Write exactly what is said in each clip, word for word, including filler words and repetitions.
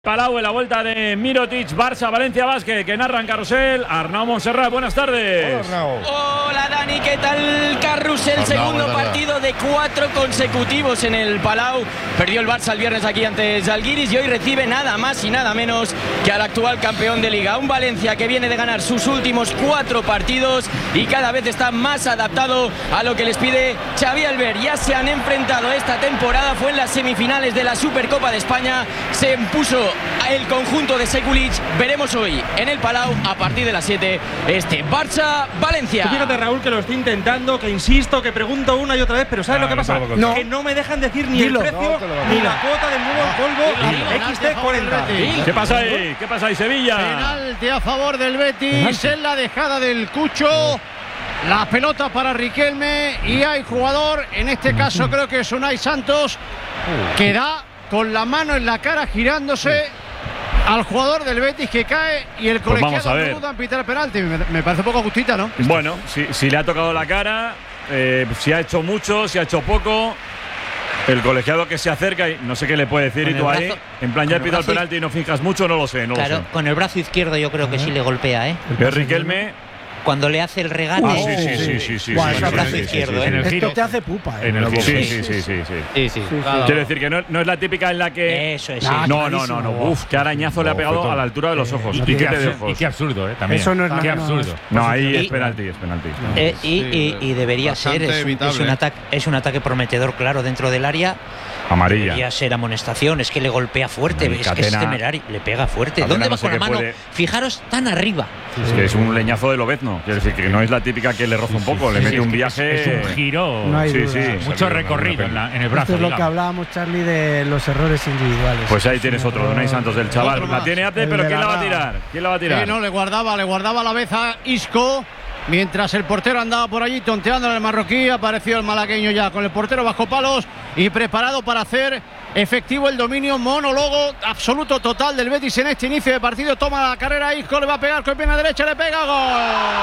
Palau en la vuelta de Mirotic, Barça, Valencia Basket, que narra en Carrusel. Arnau Montserrat, buenas tardes. Hola, Arnau. Hola Dani, ¿qué tal? Carrusel, Arnau, segundo hola, partido hola. de cuatro consecutivos en el Palau. Perdió el Barça el viernes aquí ante Zalgiris y hoy recibe nada más y nada menos que al actual campeón de Liga. Un Valencia que viene de ganar sus últimos cuatro partidos y cada vez está más adaptado a lo que les pide Xavi Albert. Ya se han enfrentado esta temporada, fue en las semifinales de la Supercopa de España. Se impuso el conjunto de Sekulic. Veremos hoy en el Palau a partir de las siete este Barça-Valencia. Fíjate, Raúl, que lo estoy intentando, que insisto, que pregunto una y otra vez, pero ¿sabes no, lo que no pasa? No. Que no me dejan decir ni Dilo. el precio, no, ni la cuota del nuevo polvo X T cuarenta. ¿Qué pasa ahí? ¿Qué pasa ahí, Sevilla? Penalti a favor del Betis en la dejada del Cucho. La pelota para Riquelme y hay jugador, en este caso creo que es Unai Santos, que da con la mano en la cara girándose al jugador del Betis, que cae y el colegiado pues vamos a ver. duda en pitar penalti. Me, me parece poco justita, ¿no? Bueno, si, si le ha tocado la cara, eh, si ha hecho mucho, si ha hecho poco. El colegiado que se acerca y no sé qué le puede decir y tú ahí, brazo, en plan ya he pitado el penalti y no fijas mucho, no lo sé, no claro, lo sé. Con el brazo izquierdo yo creo que sí le golpea, ¿eh? El Riquelme. Cuando le hace el regate. Ah, sí, sí, sí, sí, sí. Con el brazo sí, izquierdo, sí, sí, ¿eh? en el giro. Esto te hace pupa, ¿eh? En el giro. Sí, sí, sí, sí, sí. sí, sí. Claro. Quiero decir que no, no es la típica en la que. Eso es. No, no, no, no, no. Uf, qué arañazo le ha pegado a la altura de los ojos. Y, y qué, de ojos. y qué absurdo, ¿eh? También. Eso no es qué nada. absurdo. No, ahí y, es penalti, es penalti. Eh, y, y, y debería ser. Es un, es, un ataque, es un ataque prometedor, claro, dentro del área. Amarilla. Debería ser amonestación, es que le golpea fuerte, es Catena, que es temerario, le pega fuerte. Catena, ¿Dónde no va sé con la mano? Puede... Fijaros tan arriba. Es que es un leñazo de Lobezno. Quiero decir que no es la típica que le roza un poco, sí, le sí, mete es un viaje. Es un giro. No hay sí, duda. sí. Mucho recorrido en, la, en el brazo. Esto es lo digamos. que hablábamos, Charlie, de los errores individuales. Pues ahí tienes otro, de Unai Santos del chaval. La tiene Ate, pero ¿quién la va a tirar? ¿Quién la va a tirar? Sí, no, le guardaba, le guardaba a la vez a Isco. Mientras el portero andaba por allí tonteando en el marroquí, apareció el malagueño ya con el portero bajo palos y preparado para hacer efectivo el dominio, monólogo absoluto total del Betis en este inicio de partido. Toma la carrera Isco, le va a pegar con pierna derecha, le pega, gol.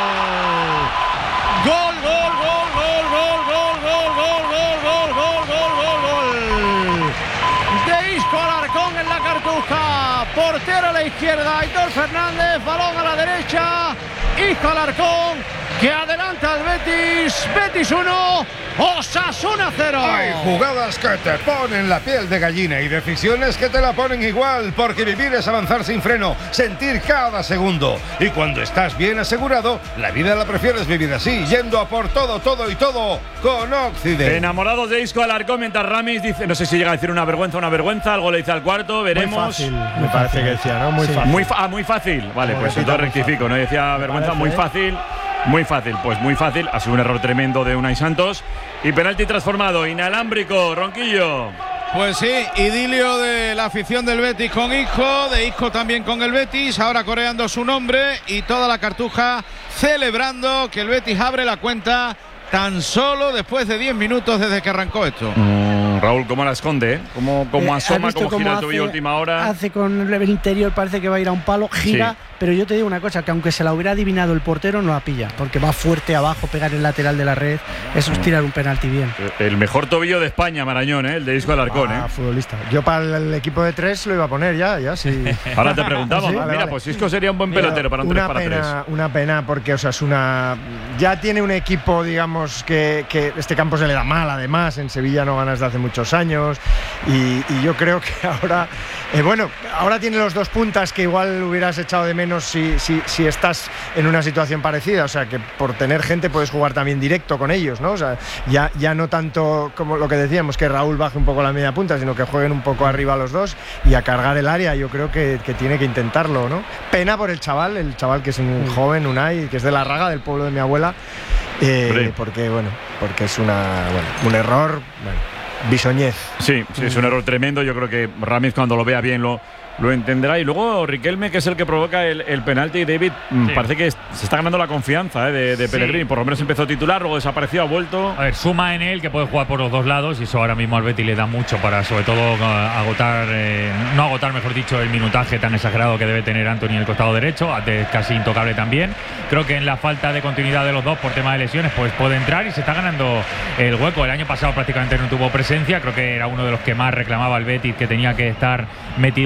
Gol, gol, gol, gol, gol, gol, gol, gol, gol, gol, gol, gol, gol, gol. De Isco Alarcón en la cartuja, portero a la izquierda, Aitor Fernández, balón a la derecha, Isco Alarcón, que adelanta al Betis, Betis uno, Osasuna cero. Hay jugadas que te ponen la piel de gallina y decisiones que te la ponen igual, porque vivir es avanzar sin freno, sentir cada segundo. Y cuando estás bien asegurado, la vida la prefieres vivir así, yendo a por todo, todo y todo con Occident. Enamorados de Isco Alarcón, mientras Ramis dice, no sé si llega a decir una vergüenza, una vergüenza, algo le dice al cuarto, veremos. Muy fácil, me parece que decía, ¿no? Muy sí. fácil. Muy, fa ah, muy fácil. Vale, pues entonces rectifico, no decía vergüenza, muy fácil. Muy fácil, pues muy fácil. Ha sido un error tremendo de Unai Santos. Y penalti transformado, inalámbrico, Ronquillo. Pues sí, idilio de la afición del Betis con Isco, de Isco también con el Betis, ahora coreando su nombre y toda la cartuja celebrando que el Betis abre la cuenta tan solo después de diez minutos desde que arrancó esto. Mm, Raúl, ¿cómo la esconde? ¿Eh? ¿Cómo, cómo Eh, asoma, cómo gira el hace, tobillo última hora? Hace con el interior, parece que va a ir a un palo, gira, sí. Pero yo te digo una cosa, que aunque se la hubiera adivinado el portero, no la pilla, porque va fuerte abajo, pegar el lateral de la red, eso es tirar un penalti bien. El mejor tobillo de España, Marañón, ¿eh? El de Isco Alarcón, ah, ¿eh? futbolista. Yo para el equipo de tres lo iba a poner ya, ya sí. Ahora te preguntamos, ¿sí? Mira, vale, vale. Pues Isco sería un buen Mira, pelotero para un una tres para pena, tres. Una pena, porque Osasuna ya tiene un equipo, digamos, que, que este campo se le da mal, además, en Sevilla no ganas de hace muchos años, y, y yo creo que ahora, eh, bueno, ahora tiene los dos puntas que igual hubieras echado de menos si, si, si estás en una situación parecida, o sea, que por tener gente puedes jugar también directo con ellos, ¿no? O sea, ya, ya no tanto como lo que decíamos, que Raúl baje un poco la media punta, sino que jueguen un poco arriba los dos y a cargar el área. Yo creo que, que tiene que intentarlo, ¿no? Pena por el chaval, el chaval que es un mm. joven, Unai, que es de La Raga, del pueblo de mi abuela, eh, porque, bueno, porque es una, bueno, un error, bueno, bisoñez. Sí, sí, es un error tremendo. Yo creo que Ramis, cuando lo vea bien, lo lo entenderá. Y luego Riquelme, que es el que provoca el, el penalti. David, sí. Parece que se está ganando la confianza, ¿eh? de, de Pellegrini. Sí. Por lo menos empezó titular, luego desapareció, ha vuelto. A ver, suma en él que puede jugar por los dos lados y eso ahora mismo al Betis le da mucho para, sobre todo, agotar, eh, no agotar, mejor dicho, el minutaje tan exagerado que debe tener Antony en el costado derecho, casi intocable también. Creo que en la falta de continuidad de los dos por tema de lesiones, pues puede entrar y se está ganando el hueco. El año pasado prácticamente no tuvo presencia, creo que era uno de los que más reclamaba el Betis, que tenía que estar metido en el proyecto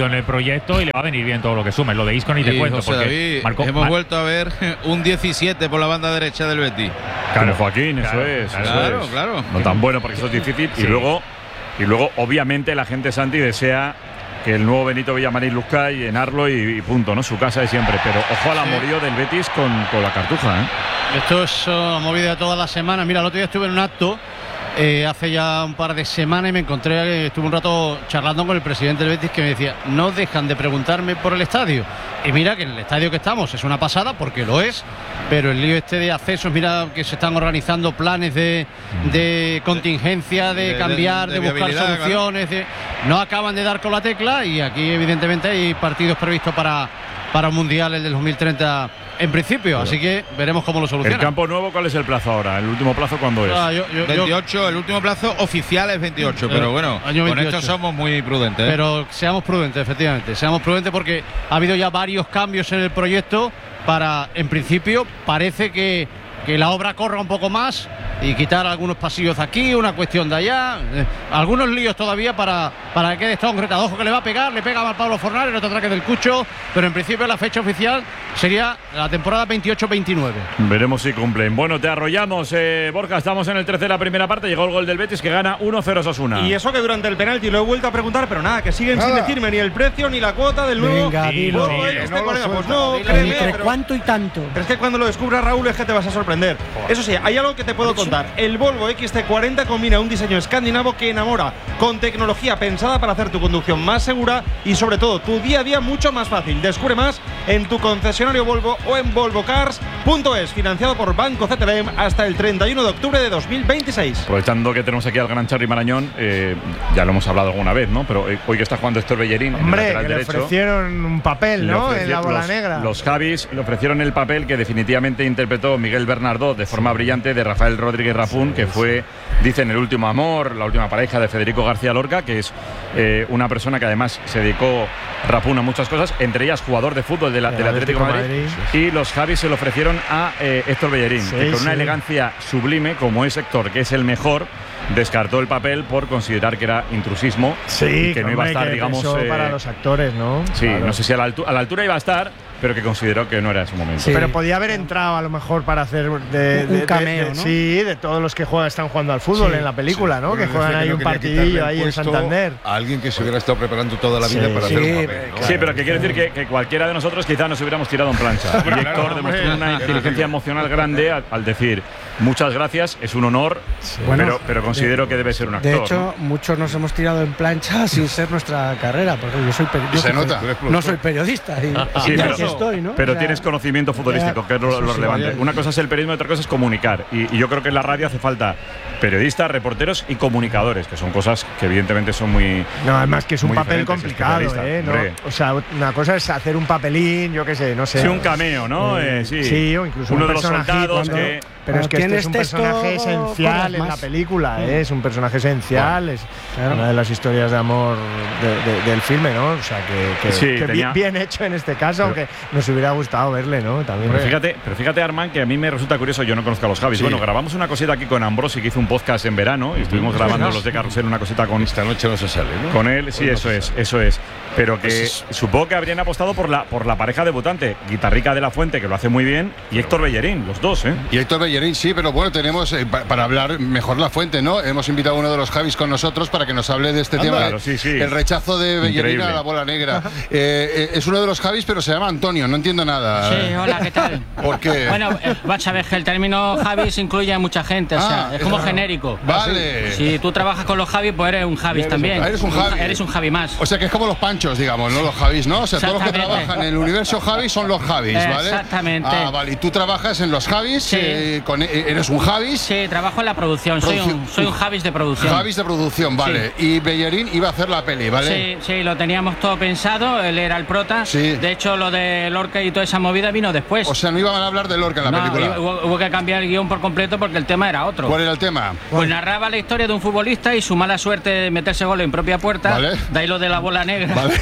proyecto y le va a venir bien todo lo que sume. Lo de Isco ni te y cuento. José porque David, marcó, hemos mar vuelto a ver un diecisiete por la banda derecha del Betis. Claro, Joaquín, claro, eso es. claro, eso claro, es. claro. No tan bueno porque eso es difícil. Sí. Y luego, y luego, obviamente, la gente Santi desea que el nuevo Benito Villamarín luzca y llenarlo y, y punto, ¿no? Su casa de siempre. Pero ojo al amorío del Betis con, con la Cartuja, ¿eh? Esto es uh, movida de todas las semanas. Mira, el otro día estuve en un acto eh, hace ya un par de semanas y me encontré, eh, estuve un rato charlando con el presidente del Betis que me decía, no dejan de preguntarme por el estadio. Y mira que en el estadio que estamos es una pasada, porque lo es, pero el lío este de accesos, mira que se están organizando planes de, de contingencia, de, De- cambiar, de- de, de buscar viabilidad, soluciones. De, no acaban de dar con la tecla y aquí evidentemente hay partidos previstos para, para un Mundial, el del dos mil treinta en principio, así que veremos cómo lo El solucionan. campo nuevo, ¿cuál es el plazo ahora? ¿El último plazo cuándo es? Ah, yo- yo- yo- veintiocho, el último plazo oficial es veintiocho, pero Eh, bueno, año con veintiocho. esto somos muy prudentes. ¿eh? Pero seamos prudentes, efectivamente. Seamos prudentes porque ha habido ya varios cambios en el proyecto para, en principio, parece que, que la obra corra un poco más y quitar algunos pasillos de aquí, una cuestión de allá. Eh, algunos líos todavía para, para que quede esto concretado. Ojo que le va a pegar, le pega a Pablo Fornal, no te atraque del Cucho, pero en principio la fecha oficial sería la temporada veintiocho veintinueve. Veremos si cumplen. Bueno, te arrollamos, eh, Borja. Estamos en el trece de la primera parte. Llegó el gol del Betis que gana uno cero Osasuna. Y eso que durante el penalti lo he vuelto a preguntar, pero nada, que siguen sin Nada. decirme ni el precio ni la cuota del nuevo. Venga, Sí, dilo. no, Sí, este no lo colega, pues suelta. no, Dilo. créeme, ¿Entre pero- cuánto y tanto? Pero es que cuando lo descubra Raúl es que te vas a sorprender. Eso sí, hay algo que te puedo contar. El Volvo X C cuarenta combina un diseño escandinavo que enamora, con tecnología pensada para hacer tu conducción más segura y sobre todo tu día a día mucho más fácil. Descubre más en tu concesionario Volvo o en volvo cars punto es, financiado por Banco C T L M hasta el treinta y uno de octubre de dos mil veintiséis. Aprovechando que tenemos aquí al gran Charly Marañón, eh, ya lo hemos hablado alguna vez, ¿no? Pero hoy que está jugando Héctor Bellerín, en el Hombre, lateral que le derecho, ofrecieron un papel, le ¿no? En ofrecieron- la bola los, negra. Los Javis le ofrecieron el papel que definitivamente interpretó Miguel Bernardó de forma brillante de Rafael Rodríguez Rafún, que fue, dicen, el último amor, la última pareja de Federico García Lorca, que es eh, una persona que además se dedicó Rafún a muchas cosas, entre ellas jugador de fútbol de la- El del Atlético de Atlético Madrid. Madrid. Y los Javis se lo ofrecieron a eh, Héctor Bellerín, Sí, que con sí. una elegancia sublime, como es Héctor, que es el mejor, descartó el papel por considerar que era intrusismo Sí, y que no iba a hombre, estar, que digamos. pensó eh, para los actores, ¿no? Sí, Claro. no sé si a la, altu- a la altura iba a estar, pero que consideró que no era su momento. Pero podía haber entrado a lo mejor para hacer de, Un de- cameo, de- de- ¿no? Sí, de todos los que juegan, están jugando al fútbol Sí, en la película, ¿no? Que Pero juegan decía ahí no un quería partidillo quitarle ahí en puesto Santander. a alguien que se hubiera estado preparando toda la vida Sí, para sí, hacer un papel, ¿no? Sí, pero que quiere decir que, que cualquiera de nosotros quizás nos hubiéramos tirado en plancha. Y Héctor demostró una inteligencia emocional grande al, al decir muchas gracias, es un honor, Bueno, pero, pero considero que debe ser un actor. De hecho, muchos nos hemos tirado en plancha sin ser nuestra carrera, porque yo soy Y periodista. se nota. No soy periodista y, Sí, y pero- aquí estoy, ¿no? Pero O sea, tienes conocimiento futbolístico, que es lo, eso lo sí, relevante. vaya. Una cosa es el periodismo y otra cosa es comunicar. Y, y yo creo que en la radio hace falta periodistas, reporteros y comunicadores, que son cosas que evidentemente son muy. No, además que es un muy papel diferentes, complicado, especialistas, ¿eh? ¿no? hombre. O sea, una cosa es hacer un papelín, yo qué sé, no sé. Sí, un cameo, ¿no? Eh, Eh, sí. sí, o incluso uno un de los personaje soldados cuando- que. Pero es que este es tienes un texto, personaje esencial corres en la más. película, ¿eh? Es un personaje esencial, es Claro. una de las historias de amor de- de- del filme, ¿no? O sea, que, que- Sí, que tenía- bien, bien hecho en este caso, Pero- aunque nos hubiera gustado verle, ¿no? También. Pero fíjate, pero fíjate, Armand, que a mí me resulta curioso, yo no conozco a los Javis. Sí. Bueno, grabamos una cosita aquí con Ambrosi, que hizo un podcast en verano, y estuvimos grabando los de Carrusel, una cosita con, Esta noche no se sale, ¿no? con él. Sí, Hoy no eso se es, sale. eso es. Pero que Pues supongo que habrían apostado por la, por la pareja debutante, Guitarrica de la Fuente, que lo hace muy bien, y Héctor Bellerín, los dos, ¿eh? Y Héctor Bellerín, sí, pero bueno, tenemos, eh, pa- para hablar mejor la fuente, ¿no? Hemos invitado a uno de los Javis con nosotros para que nos hable de este Anda, tema, claro, sí, sí. el rechazo de Bellerín Increíble. a la bola negra. Eh, eh, es uno de los Javis, pero se llama Antonio, no entiendo nada. Sí, hola, ¿qué tal? ¿Por qué? Bueno, eh, vas a ver que el término Javis incluye a mucha gente, o sea, Ah, es como es- genérico. Vale. Si tú trabajas con los Javis, pues eres un Javis Eres un- también. eres un Javi. Eres un Javi más. O sea que es como los panchos, digamos, ¿no? Los Javis, ¿no? O sea, todos los que Exactamente. trabajan en el universo Javis son los Javis, ¿vale? Exactamente. Ah, vale. Y tú trabajas en los Javis, Sí. eh, con- eh, eres un Javis. Sí, trabajo en la producción, soy Producción. un, soy un Javis de producción. Javis de producción, vale. Y Bellerín iba a hacer la peli, ¿vale? Sí, sí, lo teníamos todo pensado, él era el prota. Sí. De hecho, lo de Lorca y toda esa movida vino después. O sea, no iban a hablar de Lorca en la No, película. hubo, hubo que cambiar el guión por completo porque el tema era otro. ¿Cuál era el tema? Pues narraba la historia de un futbolista y su mala suerte de meterse gol en propia puerta. Vale. De ahí lo de la bola negra. Vale.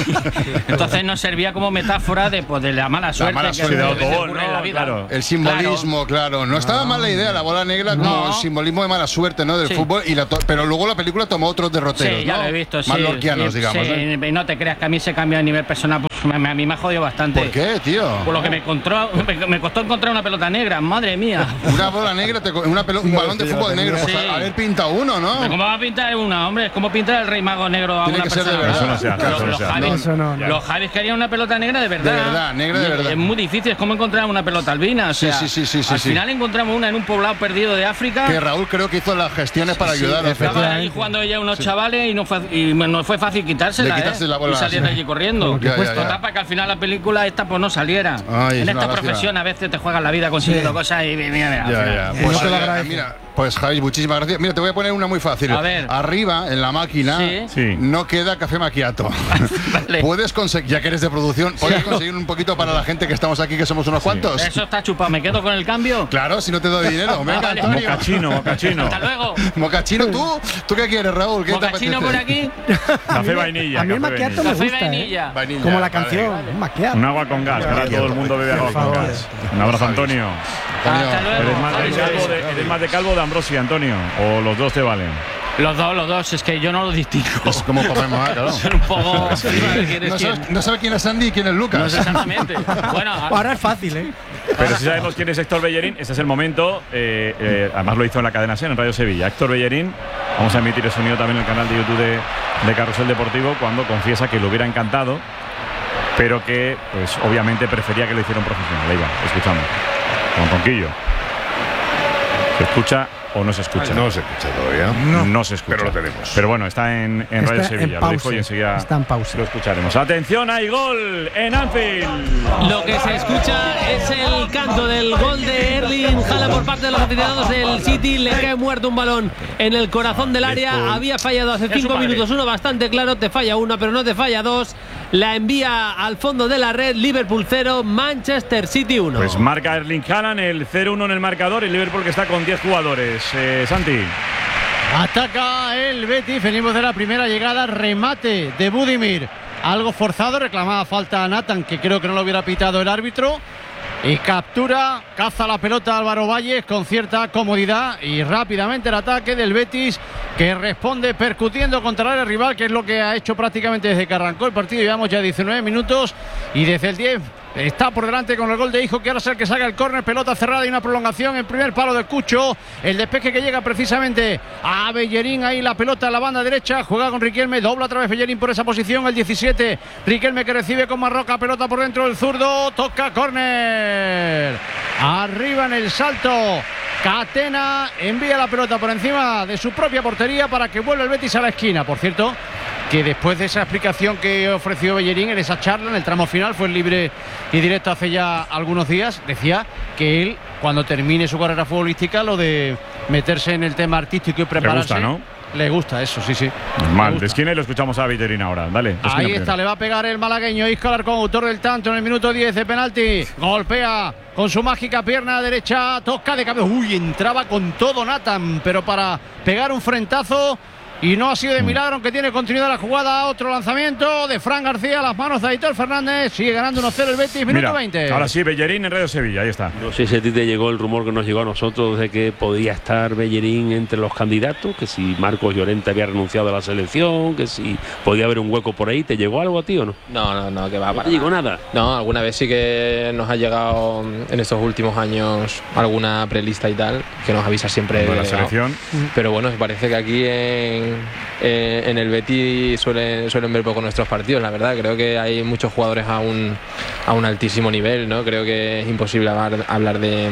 Entonces nos servía como metáfora de, pues, de la mala suerte mala que suerte a de veces autogol, ocurre en ¿no? la vida. Claro. El simbolismo, claro, no estaba mal la idea, la bola negra no. como simbolismo de mala suerte, ¿no? Del sí. fútbol, y la pero luego la película tomó otros derroteros, Sí, ya ¿no? lo he visto, sí. Más lorquianos, sí, digamos. Sí, ¿eh? y no te creas que a mí se cambia a nivel personal, pues a mí me ha jodido bastante. ¿Por qué, tío? Por lo que me, encontró, me, me costó encontrar una pelota negra, madre mía. Una bola negra, te, una pelo, un balón de fútbol negro, pues sí. a, haber pintado uno, ¿no? ¿Cómo va a pintar una, hombre? Es como pintar el Rey Mago negro a Tiene una que ser de persona. verdad. Eso no se hace, Los, eso no los se hace. Javis, Eso no, no. los Javis querían una pelota negra de verdad. De verdad, negra de Y verdad. Es muy difícil, es como encontrar una pelota albina. O Sí, sea, sí, sí, sí, sí, al sí. final encontramos una en un poblado perdido de África. Que Raúl creo que hizo las gestiones para Sí, ayudar. estaban ahí jugando ella unos chavales y no fue, y no fue fácil quitársela, De quitarse ¿eh? la bola, y salir de sí. allí corriendo. Ya, ya, ya. Total, para que al final la película esta pues no saliera. Ay, es en una esta lástima. profesión a veces te juegas la vida consiguiendo Sí. cosas y mira, mira, al Ya, final. ya. Eh, Pues, no te lo eh, agradezco. mira, pues Javi, muchísimas gracias. Mira, te voy a poner una muy fácil. A ver. Arriba, en la máquina, Sí. Sí. no queda café macchiato. Vale. Puedes conseguir, ya que eres de producción, puedes conseguir un poquito para la gente que estamos aquí, que somos unos cuantos. Eso está chupado, ¿me quedo con el cambio? Claro, si no te doy dinero. Venga, Vale. Antonio. Mocachino, mocachino. Hasta luego. Mocachino, ¿tú? ¿Tú qué quieres, Raúl? ¿Qué te Mocachino por apetece? aquí. Café vainilla. A mí el café macchiato me vainilla. Café gusta, ¿eh? vainilla. Vainilla, Como la vale. canción, un macchiato. Un agua con gas, que ahora todo el mundo bebe agua Por con favor. gas. Un abrazo, Antonio. Hasta luego. ¿Eres más, de Javi. calvo de, eres más de calvo o de Ambrosi, Antonio? ¿O los dos te valen? Los dos, los dos, es que yo no los distingo. Es como papá y mamá, claro. Son un poco. ¿Quién es No quién? sabes, no sabes quién es Sandy y quién es Lucas. No sé exactamente. Bueno, Ahora es fácil, ¿eh? Pero si sabemos quién es Héctor Bellerín, este es el momento. Eh, eh, además lo hizo en la cadena SER, en Radio Sevilla. Héctor Bellerín, vamos a emitir el sonido también en el canal de YouTube de, de Carrusel Deportivo, cuando confiesa que le hubiera encantado, pero que, pues obviamente prefería que lo hiciera un profesional. Ahí va, escuchamos. Con Ronquillo. ¿Se escucha o no se escucha? No se escucha todavía. No, no se escucha. Pero lo tenemos. Pero bueno, está en, en Está Radio en Sevilla. Lo pausa. dijo y enseguida Está en pausa. lo escucharemos. Atención, hay gol en Anfield. Lo que se escucha es el canto del gol de Erling Haaland por parte de los aficionados del City. Le cae muerto un balón en el corazón del área. Había fallado hace cinco minutos uno bastante claro. Te falla uno, pero no te falla dos. La envía al fondo de la red. Liverpool cero, Manchester City uno. Pues marca Erling Haaland el cero uno en el marcador. El Liverpool que está con diez jugadores. Eh, Santi. Ataca el Betis, venimos de la primera llegada, remate de Budimir, algo forzado, reclamaba falta a Nathan, que creo que no lo hubiera pitado el árbitro, y captura, caza la pelota Álvaro Valles con cierta comodidad y rápidamente el ataque del Betis, que responde percutiendo contra el área rival, que es lo que ha hecho prácticamente desde que arrancó el partido. Llevamos ya diecinueve minutos y desde el diez está por delante con el gol de Hijo, que ahora es el que saca el córner, pelota cerrada y una prolongación en primer palo de Cucho. El despeje que llega precisamente a Bellerín, ahí la pelota en la banda derecha, juega con Riquelme, dobla otra vez Bellerín por esa posición, el diecisiete, Riquelme que recibe con Marroca, pelota por dentro del zurdo, toca córner, arriba en el salto, Catena envía la pelota por encima de su propia portería para que vuelva el Betis a la esquina. Por cierto, que después de esa explicación que ofreció Bellerín en esa charla, en el tramo final, fue libre y directo hace ya algunos días, decía que él, cuando termine su carrera futbolística, lo de meterse en el tema artístico y prepararse, Le gusta, ¿no? Le gusta eso, sí, sí. Normal. De esquina y lo escuchamos a Bellerín ahora. Dale. de esquina Ahí primero. está, le va a pegar el malagueño Isco Alarcón, autor del tanto en el minuto diez de penalti. Golpea con su mágica pierna derecha, toca de cabeza. Uy, entraba con todo Nathan, pero para pegar un frentazo. Y no ha sido de milagro, aunque tiene continuidad la jugada. Otro lanzamiento de Fran García a las manos de Aitor Fernández. Sigue ganando uno cero el Betis, minuto Mira, veinte. ahora sí, Bellerín en Radio Sevilla. Ahí está. No sé si a ti te llegó el rumor que nos llegó a nosotros de que podía estar Bellerín entre los candidatos, que si Marcos Llorente había renunciado a la selección, que si podía haber un hueco por ahí. ¿Te llegó algo a ti o no? No, no, no, que va. ¿No te llegó nada? No, alguna vez sí que nos ha llegado en estos últimos años alguna prelista y tal, que nos avisa siempre de la delegado. selección. Pero bueno, parece que aquí en, en en el Betis suelen, suelen ver poco nuestros partidos, la verdad. Creo que hay muchos jugadores a un, a un altísimo nivel, ¿no? Creo que es imposible hablar, hablar de,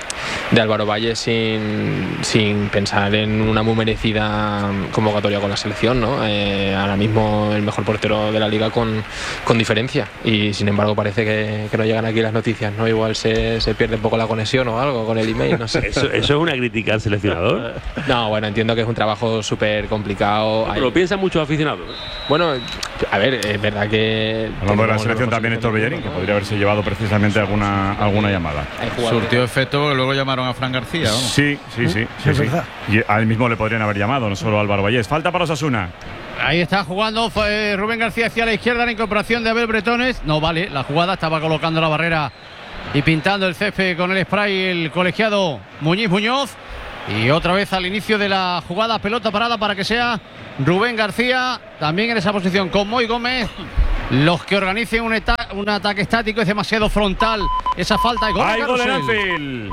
de Álvaro Valle sin, sin pensar en una muy merecida convocatoria con la selección, ¿no? Eh, ahora mismo el mejor portero de la liga con, con diferencia, y sin embargo parece que, que no llegan aquí las noticias, ¿no? Igual se, se pierde un poco la conexión o algo con el email, no sé. ¿Eso, eso es una crítica al seleccionador? No, bueno, entiendo que es un trabajo súper complicado. Pero lo piensan muchos aficionados. Bueno, a ver, es verdad que... Hablando de la selección también Héctor Bellerín, que podría haberse llevado precisamente alguna, alguna llamada. Surtió efecto porque luego llamaron a Fran García, vamos. Sí, sí, sí. sí, Es sí. verdad. Y a él mismo le podrían haber llamado, no solo a Álvaro Vallés. Falta para Osasuna. Ahí está jugando fue Rubén García hacia la izquierda, la incorporación de Abel Bretones. No vale, la jugada estaba colocando la barrera y pintando el césped con el spray el colegiado Muñiz Muñoz. Y otra vez al inicio de la jugada, pelota parada para que sea Rubén García, también en esa posición con Moy Gómez. Los que organicen un, un ataque estático, es demasiado frontal esa falta. Gol, ¡Hay gol en Anfield!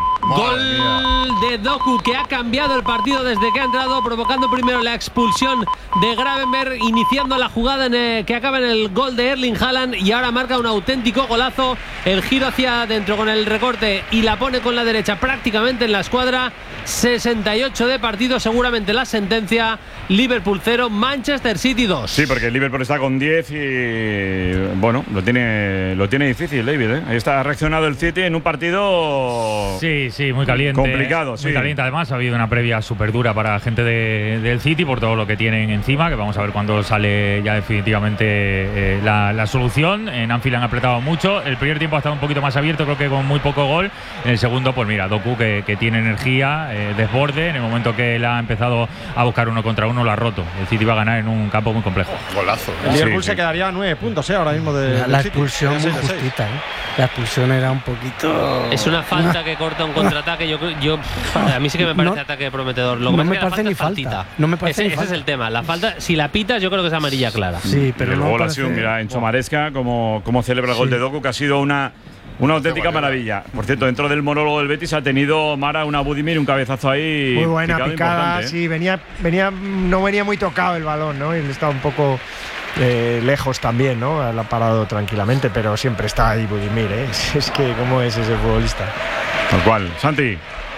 Gol de Doku, que ha cambiado el partido desde que ha entrado, provocando primero la expulsión de Gravenberg, iniciando la jugada en el, que acaba en el gol de Erling Haaland, y ahora marca un auténtico golazo. El giro hacia adentro con el recorte y la pone con la derecha prácticamente en la escuadra. sesenta y ocho de partido, seguramente la sentencia. Liverpool cero, Manchester City dos. Sí, porque el Liverpool está con diez y bueno, lo tiene lo tiene difícil, David, ¿eh? Ahí está, ha reaccionado el City en un partido sí, sí, muy caliente, complicado, muy sí. caliente. Además ha habido una previa súper dura para la gente de, del City por todo lo que tienen encima, que vamos a ver cuándo sale ya definitivamente eh, la, la solución. En Anfield han apretado mucho, el primer tiempo ha estado un poquito más abierto, creo que con muy poco gol. En el segundo, pues mira, Doku que, que tiene energía, eh, desborde, en el momento que él ha empezado a buscar uno contra uno lo ha roto. El City va a ganar en un campo muy complejo. Oh, golazo. El Liverpool sí, se sí. quedaría a nueve puntos, ¿eh? Ahora mismo de La, la expulsión muy justita, justita, ¿eh? La expulsión era un poquito. Es una falta que corta un contraataque. Yo, yo a mí sí que me parece No, ataque prometedor. Lo que no pasa me es que la parece falta ni es falta. faltita. No me parece ese, ni ese falta. es el tema. La falta, si la pitas, yo creo que es amarilla clara. Sí, pero el no gol ha parece- sido, mira, en Chomaresca, como, como celebra el gol Sí. de Doku, que ha sido una Una auténtica maravilla. Por cierto, dentro del monólogo del Betis ha tenido Mara una Budimir, un cabezazo ahí. Muy buena picado picada, importante, ¿eh? sí, venía, venía, no venía muy tocado el balón, ¿no? Él estaba un poco eh, lejos también, ¿no? Él ha parado tranquilamente, pero siempre está ahí Budimir, ¿eh? Es que, ¿cómo es ese futbolista? Tal cual. Santi.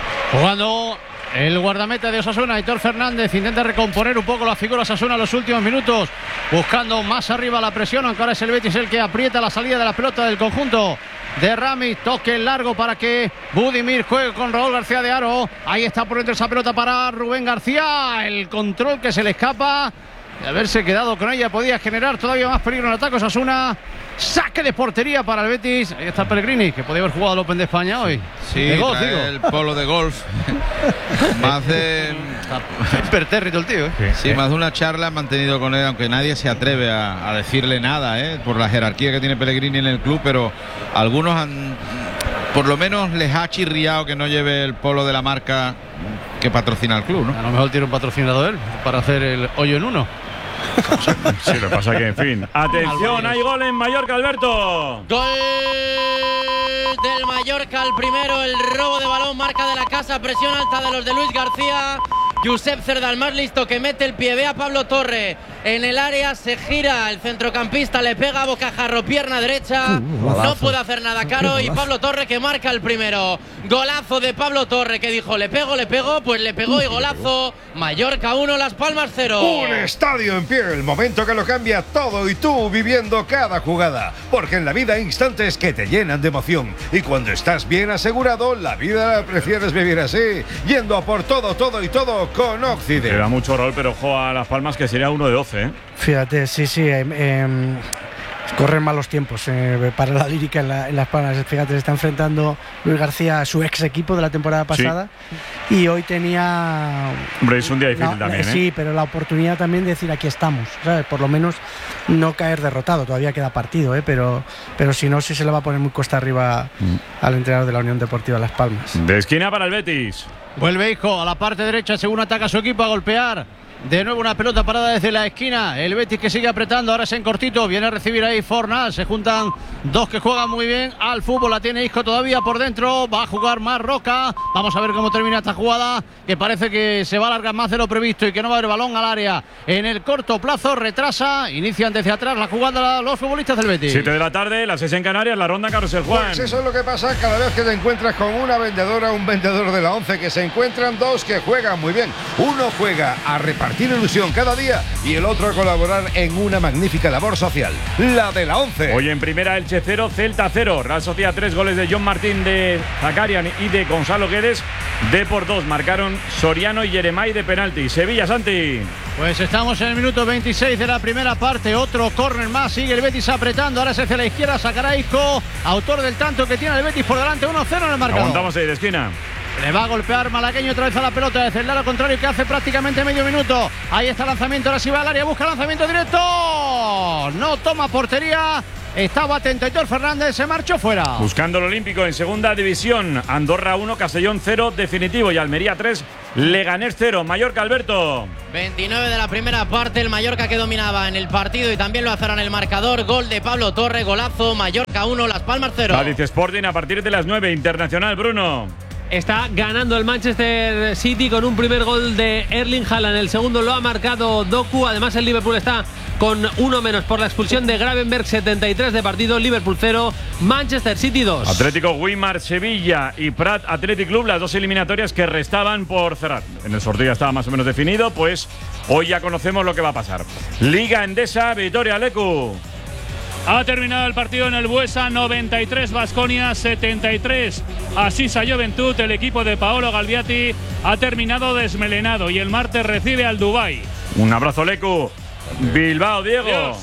Jugando el guardameta de Osasuna, Aitor Fernández, intenta recomponer un poco la figura Osasuna en los últimos minutos, buscando más arriba la presión, aunque ahora es el Betis el que aprieta la salida de la pelota del conjunto de Rami. Toque largo para que Budimir juegue con Raúl García de Aro. Ahí está por dentro esa pelota para Rubén García. El control que se le escapa. De haberse quedado con ella podía generar todavía más peligro en el ataque Osasuna. Saque de portería para el Betis. Ahí está Pellegrini, que podía haber jugado al Open de España hoy. Sí, de golf, trae digo. el polo de golf. Más de impertérrito el tío, ¿eh? Sí, más de una charla han mantenido con él, aunque nadie se atreve a, a decirle nada, ¿eh? Por la jerarquía que tiene Pellegrini en el club, pero algunos han, por lo menos les ha chirriado que no lleve el polo de la marca que patrocina el club, ¿no? A lo mejor tiene un patrocinador él para hacer el hoyo en uno. Sí, lo que pasa que, en fin. Atención, hay gol en Mallorca, Alberto. Gol del Mallorca, el primero, el robo de balón, marca de la casa, presión alta de los de Luis García. Josep Cerda, el más listo, que mete el pie, ve a Pablo Torre en el área, se gira el centrocampista, le pega a bocajarro, pierna derecha, uh, no puede hacer nada Caro, y Pablo Torre que marca el primero. Golazo de Pablo Torre, que dijo, le pego, le pego, pues le pegó y golazo. Mallorca uno, Las Palmas cero. Un estadio en pie, el momento que lo cambia todo y tú viviendo cada jugada. Porque en la vida hay instantes que te llenan de emoción. Y cuando estás bien asegurado, la vida la prefieres vivir así, yendo a por todo, todo y todo con Occident. Le da mucho rol, pero juega a Las Palmas, que sería uno de doce, ¿eh? Fíjate, sí, sí. Eh, eh, corren malos tiempos eh, para la lírica en, la, en Las Palmas. Fíjate, se está enfrentando Luis García a su ex equipo de la temporada pasada. Sí. Y hoy tenía. Hombre, es un día difícil no, también, ¿eh? Sí, pero la oportunidad también de decir aquí estamos, ¿sabes? Por lo menos no caer derrotado. Todavía queda partido, ¿eh? Pero, pero si no, sí se le va a poner muy cuesta arriba mm. al entrenador de la Unión Deportiva Las Palmas. De esquina para el Betis. Vuelve Isco a la parte derecha, según ataca su equipo, a golpear. De nuevo una pelota parada desde la esquina. El Betis que sigue apretando, ahora es en cortito. Viene a recibir ahí Fornal. Se juntan dos que juegan muy bien al fútbol. La tiene Isco todavía por dentro. Va a jugar más Roca. Vamos a ver cómo termina esta jugada, que parece que se va a alargar más de lo previsto y que no va a haber balón al área en el corto plazo. Retrasa, inician desde atrás la jugada los futbolistas del Betis. siete de la tarde, las seis en Canarias, la ronda Carrusel Juan. Pues eso es lo que pasa cada vez que te encuentras con una vendedora, un vendedor de la once, que se encuentran dos que juegan muy bien. Uno juega a repartir ilusión cada día y el otro a colaborar en una magnífica labor social, la de la once. Hoy en primera Elche cero, Celta cero, Real Sociedad tres, goles de John Martín, de Zakarian y de Gonzalo Guedes. De por dos marcaron Soriano y Yeremay de penalti. Sevilla, Santi. Pues estamos en el minuto veintiséis de la primera parte. Otro córner más, sigue el Betis apretando. Ahora se hace a la izquierda, sacará Isco, autor del tanto que tiene el Betis por delante, uno cero en el marcador. Aguantamos ahí de esquina. Le va a golpear Malagueño otra vez a la pelota desde el lado contrario, que hace prácticamente medio minuto. Ahí está el lanzamiento, ahora sí va al área, busca lanzamiento directo. No toma portería. Estaba atento Aitor Fernández, se marchó fuera. Buscando el olímpico en segunda división. Andorra uno, Castellón cero, definitivo. Y Almería tres, Leganés cero. Mallorca, Alberto. veintinueve de la primera parte, el Mallorca que dominaba en el partido y también lo acerran el marcador. Gol de Pablo Torre, golazo. Mallorca uno, Las Palmas cero. Cádiz Sporting a partir de las nueve. Internacional, Bruno. Está ganando el Manchester City con un primer gol de Erling Haaland. El segundo lo ha marcado Doku. Además, el Liverpool está con uno menos por la expulsión de Gravenberch. setenta y tres de partido. Liverpool cero, Manchester City dos. Atlético Weimar Sevilla y Prat Athletic Club, las dos eliminatorias que restaban por cerrar. En el sorteo ya estaba más o menos definido, pues hoy ya conocemos lo que va a pasar. Liga Endesa, Vitoria Lecu. Ha terminado el partido en el Buesa, noventa y tres, Baskonia setenta y tres. Asisa Juventud, el equipo de Paolo Galviati ha terminado desmelenado y el martes recibe al Dubái. Un abrazo, Lecu. Bilbao, Diego. Dios.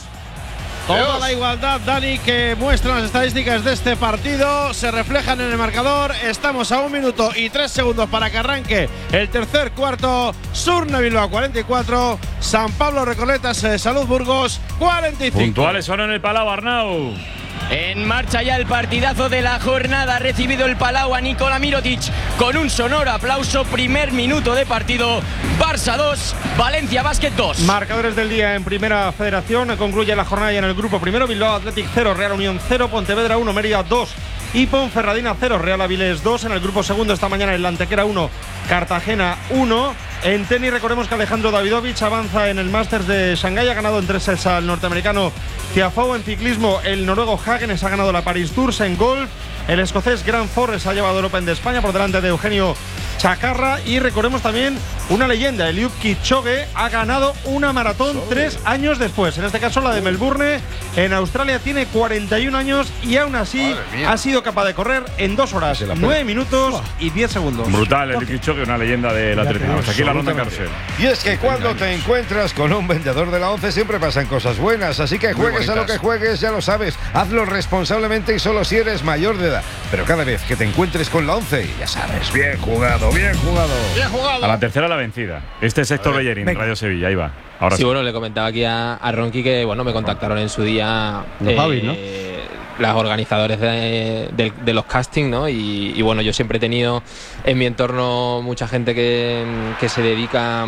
Toda la igualdad, Dani, que muestran las estadísticas de este partido se reflejan en el marcador. Estamos a un minuto y tres segundos para que arranque el tercer cuarto. Surne Bilbao cuarenta y cuatro, San Pablo Recoletas eh, Salud Burgos cuarenta y cinco. Puntuales son en el Palau, Arnau. En marcha ya el partidazo de la jornada. Ha recibido el Palau a Nikola Mirotic con un sonoro aplauso. Primer minuto de partido. Barça dos, Valencia Basket dos. Marcadores del día en Primera Federación. Concluye la jornada ya en el grupo primero. Bilbao Athletic cero, Real Unión cero, Pontevedra uno, Mérida dos y Ponferradina cero, Real Avilés dos. En el grupo segundo esta mañana el Antequera uno, Cartagena uno. En tenis recordemos que Alejandro Davidovich avanza en el Masters de Shanghái. Ha ganado en tres sets al norteamericano Tiafoe. En ciclismo el noruego Hagenes ha ganado la Paris Tours. En golf el escocés Grant Forrest ha llevado el Open de España por delante de Eugenio Chacarra. Y recordemos también una leyenda, Eliud Kipchoge ha ganado una maratón tres años después. En este caso la de Melbourne en Australia. Tiene cuarenta y un años y aún así ha sido capaz de correr en dos horas, nueve minutos y diez segundos. Brutal, Eliud Kipchoge, una leyenda del atletismo. Aquí la ronda Carcel. Y es que cuando te encuentras con un vendedor de la once siempre pasan cosas buenas. Así que juegues a lo que juegues, ya lo sabes. Hazlo responsablemente y solo si eres mayor de edad. Pero cada vez que te encuentres con la once, ya sabes, bien jugado, bien jugado. Bien jugado. A la tercera la vencida. Este es Héctor Bellerín, Radio Sevilla, ahí va. Ahora sí, sí, bueno, le comentaba aquí a, a Ronqui que bueno, me contactaron en su día Los eh, Javis, ¿no? las organizadores de, de, de los castings, ¿no? Y, y bueno, yo siempre he tenido en mi entorno mucha gente que, que se dedica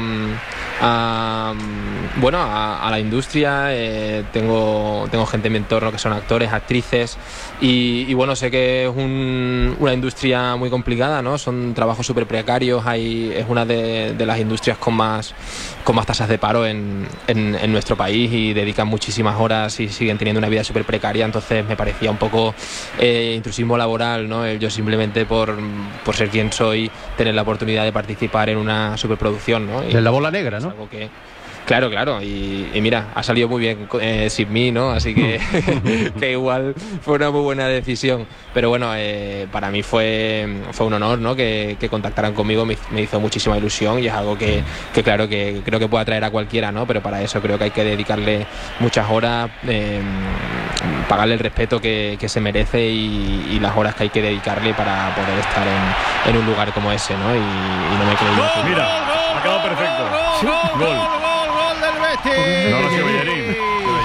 a, bueno, a, a la industria. Eh, tengo, tengo gente en mi entorno que son actores, actrices y, y bueno, sé que es un, una industria muy complicada, ¿no? Son trabajos súper precarios. Hay, es una de, de las industrias con más, con más tasas de paro en, en, en nuestro país y dedican muchísimas horas y siguen teniendo una vida súper precaria. Entonces me parece un poco eh, intrusismo laboral, ¿no? Yo simplemente por, por ser quien soy, tener la oportunidad de participar en una superproducción, ¿no? De la bola negra, ¿no? Algo que, claro, claro, y, y mira, ha salido muy bien eh, sin mí, ¿no? Así que, que igual fue una muy buena decisión. Pero bueno, eh, para mí fue, fue un honor, ¿no? Que, que contactaran conmigo, me, me hizo muchísima ilusión y es algo que, que claro, que creo que puede atraer a cualquiera, ¿no? Pero para eso creo que hay que dedicarle muchas horas, eh, pagarle el respeto que, que se merece y, y las horas que hay que dedicarle para poder estar en, en un lugar como ese, ¿no? Y, y no me creí. ¡Gol, mira, ha quedado perfecto. Gol, gol, gol, gol, gol del Betis. No lo ha sido Bellerín.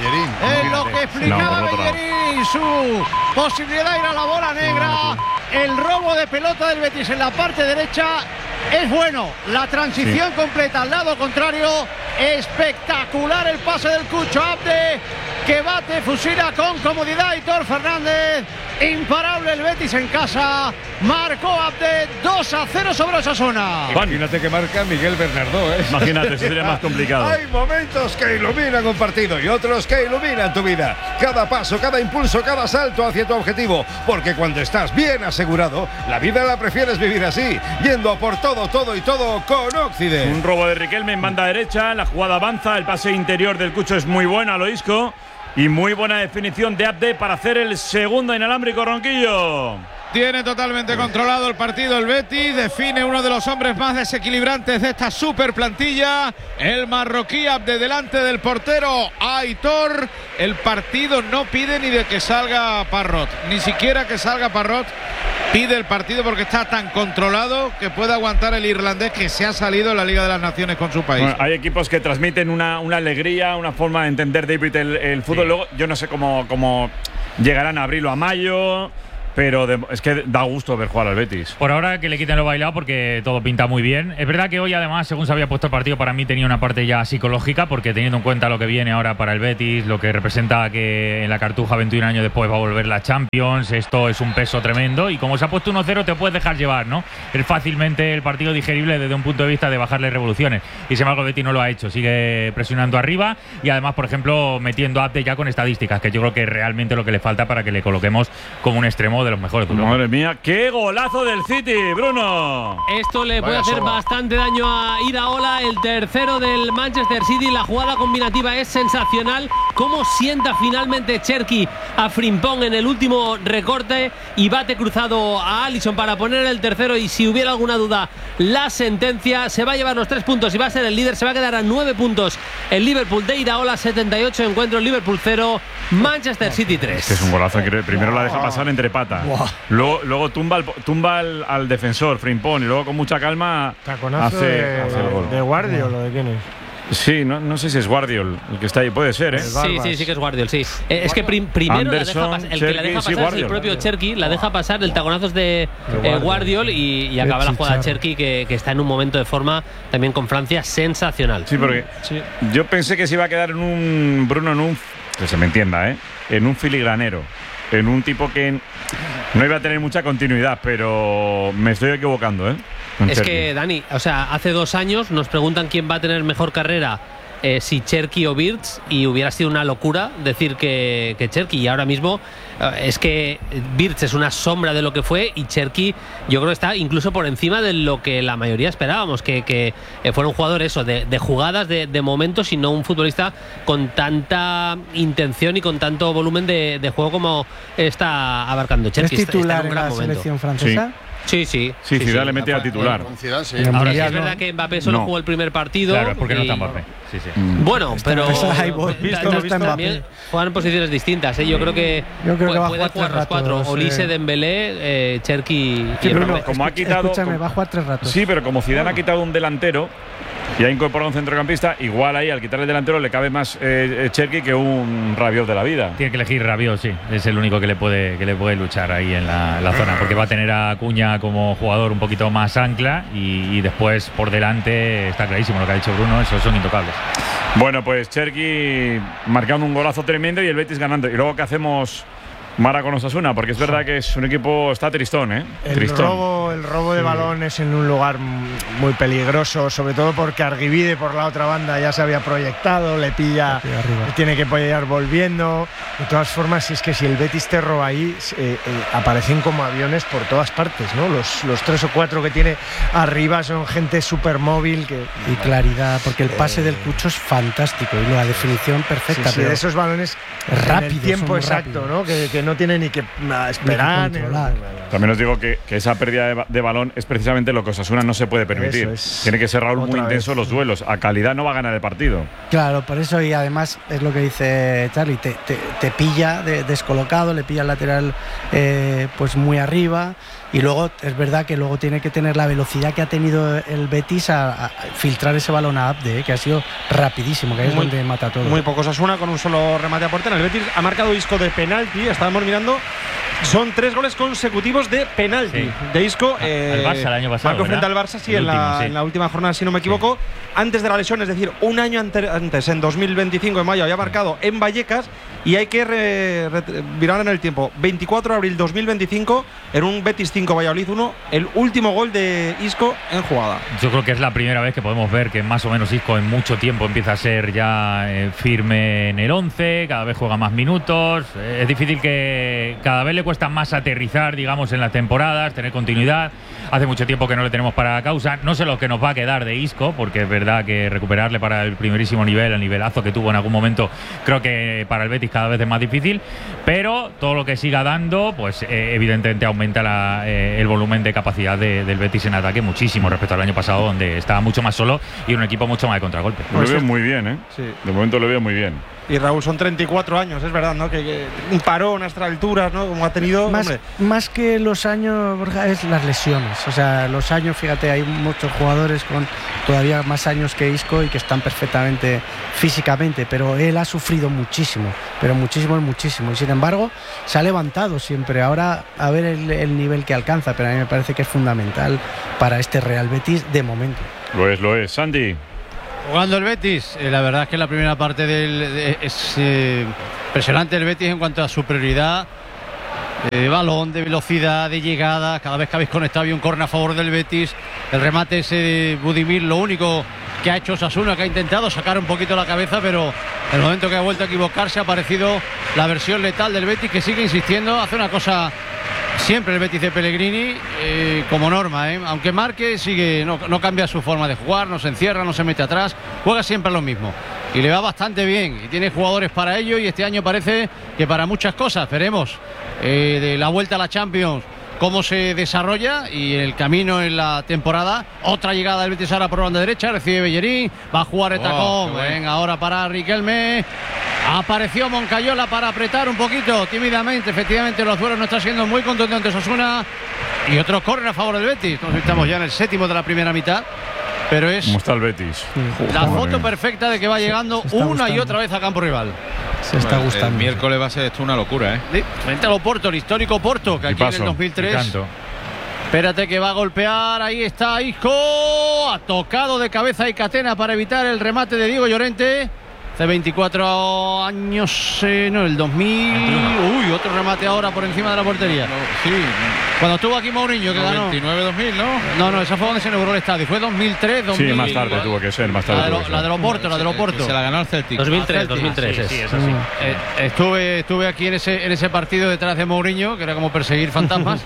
Es lo que explicaba Bellerín, su posibilidad de ir a la bola negra. El robo de pelota del Betis en la parte derecha es bueno. La transición sí. completa al lado contrario. Espectacular el pase del Cucho Abde, que bate, fusila con comodidad Aitor Fernández. Imparable el Betis en casa. Marcó Abde dos a cero sobre Osasuna. Imagínate que marca Miguel Bernardó, ¿eh? Imagínate, eso sería más complicado. Hay momentos que iluminan un partido y otros que iluminan tu vida. Cada paso, cada impulso, cada salto hacia tu objetivo. Porque cuando estás bien asegurado, la vida la prefieres vivir así, yendo a por todo, todo y todo con Occident. Un robo de Riquelme en banda derecha. La jugada avanza. El pase interior del Cucho es muy bueno a lo Isco. Y muy buena definición de Abde para hacer el segundo inalámbrico, Ronquillo. Tiene totalmente controlado el partido el Betis. Define uno de los hombres más desequilibrantes de esta super plantilla, el marroquí Abde, delante del portero Aitor. El partido no pide ni de que salga Parrot, ni siquiera que salga Parrot pide el partido, porque está tan controlado que puede aguantar el irlandés que se ha salido en la Liga de las Naciones con su país. Bueno, hay equipos que transmiten una, una alegría, una forma de entender, David, el, el fútbol. Sí. Luego, yo no sé cómo, cómo llegarán a abril o a mayo. Pero de, es que da gusto ver jugar al Betis. Por ahora que le quiten lo bailado porque todo pinta muy bien. Es verdad que hoy además, según se había puesto el partido, para mí tenía una parte ya psicológica, porque teniendo en cuenta lo que viene ahora para el Betis, lo que representa que en la Cartuja veintiún años después va a volver la Champions, esto es un peso tremendo y como se ha puesto uno cero te puedes dejar llevar, ¿no? Es fácilmente el partido digerible desde un punto de vista de bajarle revoluciones y sin embargo el Betis no lo ha hecho, sigue presionando arriba y además, por ejemplo, metiendo update ya con estadísticas, que yo creo que es realmente lo que le falta para que le coloquemos como un extremo de los mejores. Madre mía, qué golazo del City, Bruno. Esto le puede hacer bastante daño a Iraola, el tercero del Manchester City. La jugada combinativa es sensacional. Cómo sienta finalmente Cherki a Frimpong en el último recorte y bate cruzado a Alisson para poner el tercero. Y si hubiera alguna duda, la sentencia. Se va a llevar los tres puntos y va a ser el líder. Se va a quedar a nueve puntos el Liverpool de Iraola. setenta y ocho encuentros, Liverpool cero, Manchester City tres. Es, es un golazo increíble. Primero la deja pasar entre patas. Wow. Luego, luego tumba, al, tumba al, al defensor, Frimpong, y luego con mucha calma hace, de, hace el gol. ¿De Guardiol o de quién es? Sí, no, no sé si es Guardiol el que está ahí, puede ser, ¿eh? Sí, sí, sí que es Guardiol, sí. Eh, es que prim, primero Anderson, la deja el Cherki, que la deja sí, pasar es el propio Cherki, la deja pasar, el taconazo es de eh, Guardiol y, y acaba la jugada Cherki que, que está en un momento de forma también con Francia sensacional. Sí, porque sí. Yo pensé que se iba a quedar en un Bruno, en un, que se me entienda, ¿eh? En un filigranero. En un tipo que no iba a tener mucha continuidad, pero me estoy equivocando, ¿eh? Es Cherki. Que, Dani, o sea, hace dos años nos preguntan quién va a tener mejor carrera, eh, si Cherki o Wirtz, y hubiera sido una locura decir que, que Cherki, y ahora mismo eh, es que Wirtz es una sombra de lo que fue y Cherki yo creo que está incluso por encima de lo que la mayoría esperábamos, que, que eh, fuera un jugador eso, de, de jugadas, de, de momentos, y no un futbolista con tanta intención y con tanto volumen de, de juego como está abarcando Cherki. ¿Es titular está en, un en la momento. Selección francesa? Sí. Sí, sí. Sí, sí Zidane sí. le mete a titular. Ciudad, sí. Ahora sí es verdad que Mbappé solo no. jugó el primer partido. Claro, porque y... no está Mbappé. Sí, sí. Bueno, está pero visto, visto, también juegan en posiciones distintas. ¿eh? Yo creo que, Yo creo que va puede a jugar los ratos, cuatro. Sí. Olise, Dembélé, eh, Cherki sí, y Bruno, como ha quitado, escúchame, como, va a jugar tres ratos. Sí, pero como Zidane ha quitado un delantero y ha incorporado un centrocampista, igual ahí al quitar el delantero le cabe más eh, Cherki que un Rabiot de la vida. Tiene que elegir Rabiot, sí. Es el único que le puede que le puede luchar ahí en la, en la zona, porque va a tener a Acuña como jugador un poquito más ancla y, y después por delante está clarísimo lo que ha dicho Bruno, esos son intocables. Bueno, pues Cherki marcando un golazo tremendo y el Betis ganando. Y luego, ¿qué hacemos, Mara, con Osasuna? Porque es verdad que es un equipo, está tristón, ¿eh? El tristón. robo, el robo de sí. balones en un lugar muy peligroso, sobre todo porque Arguivide por la otra banda ya se había proyectado, le pilla, tiene que apoyar volviendo. De todas formas, si es que si el Betis te roba ahí, eh, eh, aparecen como aviones por todas partes, ¿no? Los, los tres o cuatro que tiene arriba son gente súper móvil. Que, y claridad, porque el pase eh, del Cucho es fantástico y la definición perfecta. Sí, sí, pero esos balones rápido, el tiempo exacto, ¿no? Que, que no tiene ni que esperar. Ni También os digo que, que esa pérdida de, de balón es precisamente lo que Osasuna no se puede permitir. Es tiene que ser Raúl muy intenso los duelos. A calidad no va a ganar el partido. Claro, por eso, y además es lo que dice Charlie, te, te, te pilla de, descolocado, le pilla el lateral eh, pues muy arriba. Y luego es verdad que luego tiene que tener la velocidad que ha tenido el Betis a, a filtrar ese balón a Abde, ¿eh? Que ha sido rapidísimo, que es muy, donde mata todo. Muy pocos. Osasuna con un solo remate a portería. El Betis ha marcado Isco de penalti. Estábamos mirando. Son tres goles consecutivos de penalti sí. de Isco. Eh, al Barça el año pasado. Marcó frente al Barça, sí, en, último, la, sí, en la última jornada, si no me equivoco. Sí. Antes de la lesión, es decir, un año antes, en dos mil veinticinco, en mayo, había marcado en Vallecas. Y hay que re, re, virar en el tiempo. veinticuatro de abril dos mil veinticinco, en un Betis cinco, Valladolid uno, el último gol de Isco en jugada. Yo creo que es la primera vez que podemos ver que más o menos Isco en mucho tiempo empieza a ser ya eh, firme en el once, cada vez juega más minutos. Eh, es difícil que cada vez le cuesta más aterrizar, digamos, en las temporadas, tener continuidad. Hace mucho tiempo que no le tenemos para causa. No sé lo que nos va a quedar de Isco, porque es verdad que recuperarle para el primerísimo nivel, el nivelazo que tuvo en algún momento, creo que para el Betis cada vez es más difícil, pero todo lo que siga dando, pues eh, evidentemente aumenta la, eh, el volumen de capacidad de, del Betis en ataque muchísimo respecto al año pasado, donde estaba mucho más solo y un equipo mucho más de contragolpe. Lo veo muy bien, ¿eh? Sí. De momento lo veo muy bien. Y Raúl, son treinta y cuatro años, es verdad, ¿no? Que, que un parón a estas alturas, ¿no? Como ha tenido. Más, hombre. más que los años, Borja, es las lesiones. O sea, los años, fíjate, hay muchos jugadores con todavía más años que Isco y que están perfectamente físicamente, pero él ha sufrido muchísimo, pero muchísimo, muchísimo. Y sin embargo, se ha levantado siempre. Ahora, a ver el, el nivel que alcanza, pero a mí me parece que es fundamental para este Real Betis de momento. Lo es, lo es. Sandy. Jugando el Betis, eh, la verdad es que la primera parte del, de, es eh, impresionante el Betis en cuanto a superioridad de balón, de velocidad, de llegada. Cada vez que habéis conectado había un córner a favor del Betis. El remate ese de Budimir, lo único que ha hecho Osasuna, que ha intentado sacar un poquito la cabeza, pero en el momento que ha vuelto a equivocarse ha aparecido la versión letal del Betis, que sigue insistiendo, hace una cosa siempre el Betis de Pellegrini, eh, como norma, ¿eh? Aunque marque, sigue, no, no cambia su forma de jugar, no se encierra, no se mete atrás, juega siempre lo mismo y le va bastante bien y tiene jugadores para ello, y este año parece que para muchas cosas. Veremos eh, de la vuelta a la Champions cómo se desarrolla, y el camino en la temporada. Otra llegada del Betis ahora por banda derecha, recibe Bellerín, va a jugar el tacón. Oh, venga, ahora para Riquelme. Apareció Moncayola para apretar un poquito tímidamente. Efectivamente, los duelos no está siendo muy contundentes Osasuna. Y otro córner a favor del Betis. Nos estamos ya en el séptimo de la primera mitad. Pero es ¿Cómo está el Betis? la foto perfecta de que va llegando una gustando. y otra vez a campo rival. Se está bueno, gustando. El miércoles va a ser esto una locura, ¿eh? Sí, frente al Oporto, el histórico Porto, que aquí en el dos mil tres. Espérate que va a golpear. Ahí está Isco. Ha tocado de cabeza y Catena para evitar el remate de Diego Llorente. Hace veinticuatro años, eh, no, el dos mil. Uy, otro remate ahora por encima de la portería. No, sí. Cuando estuvo aquí Mourinho, que ganó. veintinueve dos mil, ¿no? No, no, esa fue donde se inauguró el estadio. Fue dos mil tres, dos mil. Sí, más tarde tuvo que ser, más tarde. La de, lo, la de Oporto, la de Oporto. Se la ganó el Celtic. dos mil tres, dos mil tres. Sí, sí, es así. Eh, estuve, estuve aquí en ese, en ese partido detrás de Mourinho, que era como perseguir fantasmas.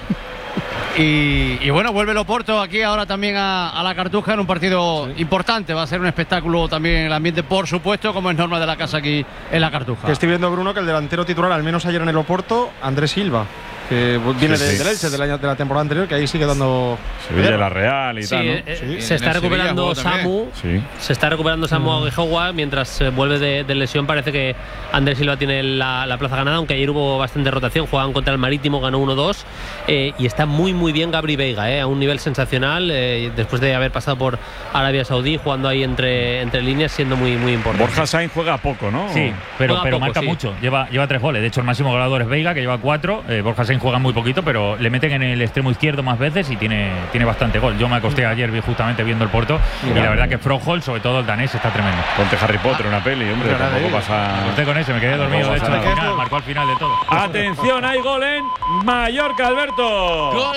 Y, y bueno, vuelve el Oporto aquí ahora también a, a la Cartuja en un partido sí. importante. Va a ser un espectáculo también en el ambiente, por supuesto, como es norma de la casa aquí en la Cartuja. Que estoy viendo, Bruno, que el delantero titular, al menos ayer en el Oporto, Andrés Silva, que viene sí, de, sí. del Elche de la, de la temporada anterior, que ahí sigue dando Sevilla de la Real y sí, tal, ¿no? eh, sí. Se está recuperando Samu sí. Se está recuperando Samu mm. Aguijoa. Mientras eh, vuelve de, de lesión, parece que Andrés Silva tiene la, la plaza ganada, aunque ayer hubo bastante rotación. Jugaban contra el Marítimo, ganó uno dos, eh, y está muy muy bien Gabri Veiga, eh, a un nivel sensacional, eh, después de haber pasado por Arabia Saudí, jugando ahí entre, entre líneas, siendo muy muy importante. Borja Sainz juega poco, ¿no? Sí, pero, pero poco, marca sí. mucho, lleva, lleva tres goles. De hecho, el máximo goleador es Veiga, que lleva cuatro. eh, Borja Sainz juega muy poquito, pero le meten en el extremo izquierdo más veces y tiene, tiene bastante gol. Yo me acosté ayer justamente viendo el Porto. Mira, y la verdad que Froholt, sobre todo el danés, está tremendo. Ponte Harry Potter, una peli, hombre, Pero tampoco me pasa. acosté con ese, me quedé dormido. De hecho, al final, marcó al final de todo. Atención, hay gol en Mallorca, Alberto. Gol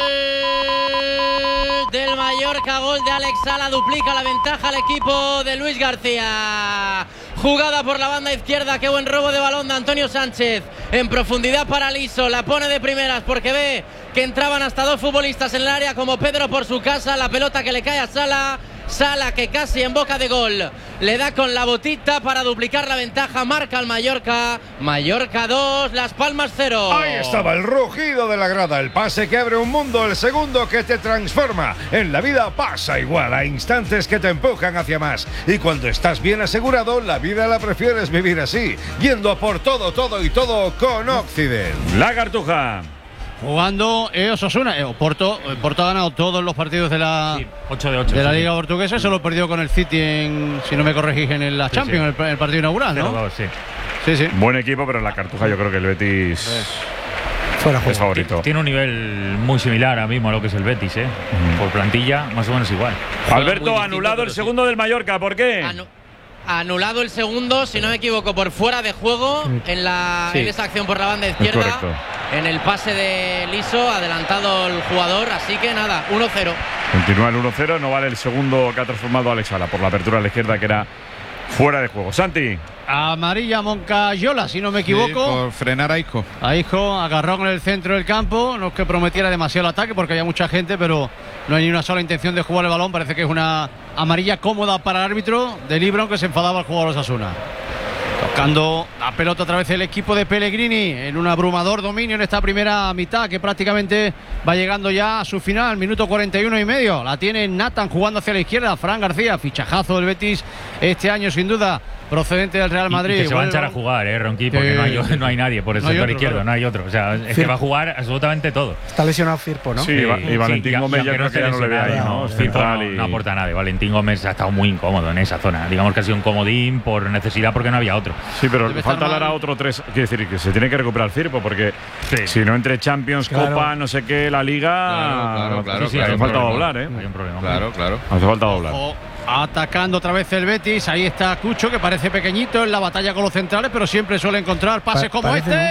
del Mallorca, gol de Alex Sala, duplica la ventaja al equipo de Luis García. Jugada por la banda izquierda, qué buen robo de balón de Antonio Sánchez. En profundidad para Liso, la pone de primeras porque ve que entraban hasta dos futbolistas en el área, como Pedro por su casa. La pelota que le cae a Sala. Sala que casi en boca de gol le da con la botita para duplicar la ventaja. Marca el Mallorca. Mallorca dos, Las Palmas cero. Ahí estaba el rugido de la grada, el pase que abre un mundo, el segundo que te transforma. En la vida pasa igual, a instantes que te empujan hacia más. Y cuando estás bien asegurado, la vida la prefieres vivir así, yendo a por todo, todo y todo con Occident. La Cartuja. Jugando eh, Osasuna, eh, Porto, eh, Porto ha ganado todos los partidos de la, sí, ocho de, ocho, de la sí, Liga sí. Portuguesa, solo perdió con el City en, si no me corregís, en la Champions, sí, sí. El, el partido inaugural, ¿no? Dos, sí. Sí, sí. Buen equipo, pero en la Cartuja yo creo que el Betis sí. fuera es favorito. Tiene un nivel muy similar ahora mismo a lo que es el Betis, ¿eh? Mm. Por plantilla, más o menos igual. Alberto, anulado el segundo sí. del Mallorca, ¿por qué? Anu Anulado el segundo, si no me equivoco, por fuera de juego en, la, sí. en esa acción por la banda izquierda. En el pase de Liso, adelantado el jugador, así que nada, uno cero. Continúa el uno cero, no vale el segundo que ha transformado Alex Sala por la apertura a la izquierda, que era fuera de juego. Santi. Amarilla Moncayola, si no me equivoco. Sí, por frenar a Isco. A Isco, agarró en el centro del campo. No es que prometiera demasiado el ataque porque había mucha gente, pero no hay ni una sola intención de jugar el balón. Parece que es una amarilla cómoda para el árbitro de Libro, que se enfadaba al jugador Osasuna. Buscando la pelota otra vez el equipo de Pellegrini en un abrumador dominio en esta primera mitad que prácticamente va llegando ya a su final, minuto cuarenta y uno y medio. La tiene Nathan jugando hacia la izquierda, Fran García, fichajazo del Betis este año sin duda, procedente del Real Madrid. Y, y que se va a echar a jugar, ¿eh, Ronqui? Porque no hay, no hay nadie por el no sector otro, izquierdo, claro. No hay otro. O sea, es Firpo. Que va a jugar absolutamente todo. Está lesionado Firpo, ¿no? Sí, y, y Valentín sí, Gómez ya creo que ya no le ve ahí, ¿no? Firpo no, no aporta nada. Valentín Gómez ha estado muy incómodo en esa zona. Digamos que ha sido un comodín por necesidad porque no había otro. Sí, pero le falta hablar a otro tres. Quiere decir que se tiene que recuperar Firpo porque sí. Si no entre Champions, claro. Copa, no sé qué, la Liga. Claro, claro, claro. Sí, sí, claro hace falta doblar, ¿eh? Hay un problema. Claro, claro. Hace falta doblar. Ojo. Atacando otra vez el Betis, ahí está Cucho que parece pequeñito en la batalla con los centrales, pero siempre suele encontrar pases pa como este. ¿No?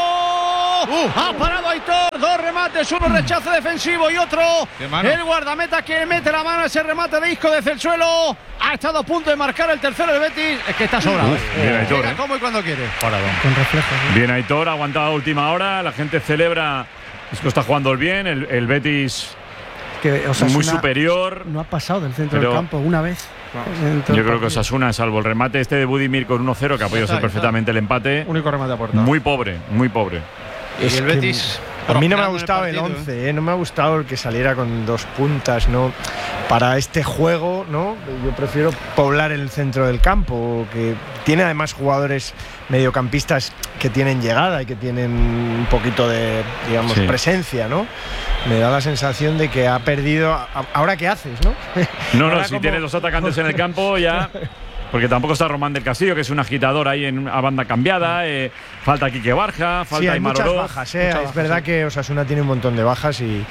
¡Ico! Uh, ha parado Aitor, dos remates, uno rechazo defensivo y otro el guardameta que mete la mano a ese remate de Isco desde el suelo. Ha estado a punto de marcar el tercero del Betis, es que está sobrado. Uh, bien Aitor, llega ¿eh? como y cuando quiere. Paradón. Con reflejos. ¿Eh? Bien Aitor, aguantado a última hora, la gente celebra. Isco está jugando bien, el, el Betis. Que Osasuna muy superior. No ha pasado del centro del campo una vez. No. Yo creo que Osasuna, salvo el remate este de Budimir con uno cero, que ha podido ser perfectamente el empate. Único remate a puerta. Muy pobre, muy pobre. Y el Betis. A mí no me ha gustado el once, ¿eh? No me ha gustado el que saliera con dos puntas, ¿no? Para este juego, ¿no? Yo prefiero poblar el centro del campo, que tiene además jugadores mediocampistas que tienen llegada y que tienen un poquito de, digamos, sí. presencia, ¿no? Me da la sensación de que ha perdido. ¿Ahora qué haces, no? No, no, si como... tienes dos atacantes en el campo ya. Porque tampoco está Román del Castillo, que es un agitador ahí en una banda cambiada. Eh, falta Quique Barja, falta sí, hay Aymar muchas Oroz, bajas, eh. muchas Es bajas, verdad sí. que Osasuna tiene un montón de bajas y,